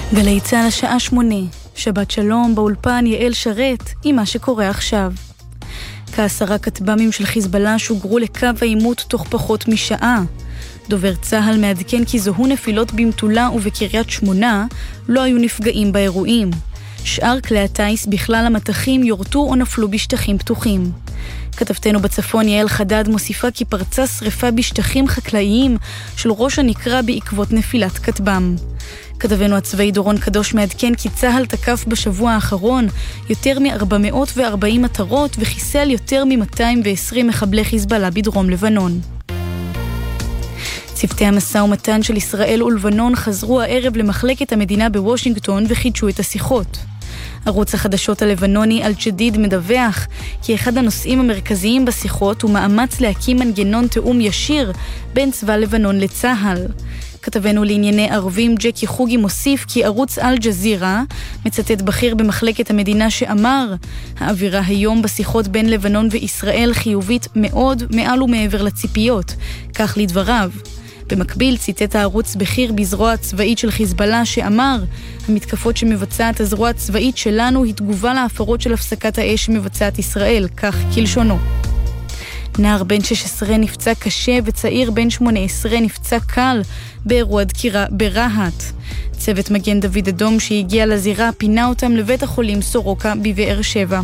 גלי צה"ל השעה 8, שבת שלום, באולפן יעל שרת עם מה שקורה עכשיו. כ10 כטב"מים של חיזבאללה שוגרו לקו העימות תוך פחות משעה. דובר צה"ל מעדכן כי זוהו נפילות במטולה ובקריית שמונה, לא היו נפגעים באירועים. שאר כלי הטייס בכלל המטחים יורטו או נפלו בשטחים פתוחים. כתבתנו בצפון יעל חדד מוסיפה כי פרצה שריפה בשטחים חקלאיים של ראש הנקרה בעקבות נפילת כטב"ם. כתבנו הצבאי דורון קדוש מעדכן כי צה"ל תקף בשבוע האחרון יותר מ-440 מטרות וחיסל יותר מ-220 מחבלי חיזבאללה בדרום לבנון. צוותי המשא ומתן של ישראל ולבנון חזרו הערב למחלקת המדינה בוושינגטון וחידשו את השיחות. ערוץ החדשות הלבנוני אל-ג'דיד מדווח כי אחד הנושאים המרכזיים בשיחות הוא מאמץ להקים מנגנון תאום ישיר בין צבא לבנון לצה"ל. כתבנו לענייני ערבים ג'קי חוגי מוסיף כי ערוץ אל-ג'זירה מצטט בכיר במחלקת המדינה שאמר האווירה היום בשיחות בין לבנון וישראל חיובית מאוד מעל ומעבר לציפיות, כך לדבריו. במקביל ציטט הערוץ בכיר בזרוע הצבאית של חיזבאללה שאמר המתקפות שמבצעת הזרוע הצבאית שלנו היא תגובה להפרות של הפסקת האש שמבצעת ישראל, כך כלשונו. נער בן 16 נפצע קשה וצעיר בן 18 נפצע קל באירוע דקירה ברהט. צוות מגן דוד אדום שהגיע לזירה פינה אותם לבית החולים סורוקה בבאר שבע.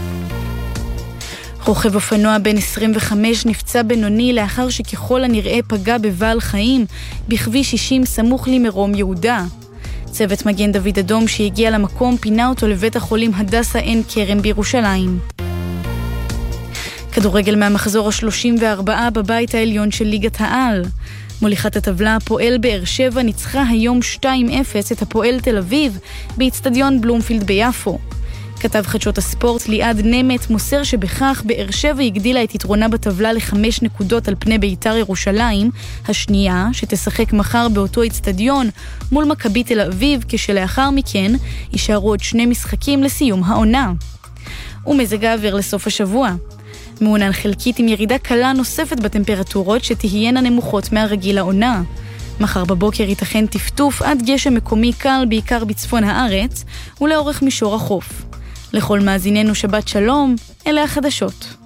רוכב אופנוע בן 25 נפצע בינוני לאחר שככל הנראה פגע בבעל חיים בכביש 60 סמוך למרום יהודה. צוות מגן דוד אדום שהגיע למקום פינה אותו לבית החולים הדסה עין כרם בירושלים. כדורגל מהמחזור ה-34 בבית העליון של ליגת העל. מוליכת הטבלה הפועל באר שבע ניצחה היום 2-0 את הפועל תל אביב באצטדיון בלומפילד ביפו. כתב חדשות הספורט ליעד נמת מוסר שבכך באר שבע הגדילה את יתרונה בטבלה ל5 נקודות על פני ביתר ירושלים, השנייה שתשחק מחר באותו אצטדיון מול מכבי תל אביב, כשלאחר מכן יישארו עוד 2 משחקים לסיום העונה. ומזג האוויר לסוף השבוע. מעונן חלקית עם ירידה קלה נוספת בטמפרטורות שתהיינה נמוכות מהרגיל לעונה. מחר בבוקר ייתכן טפטוף עד גשם מקומי קל בעיקר בצפון הארץ ולאורך מישור החוף. לכל מאזיננו שבת שלום, אלה החדשות.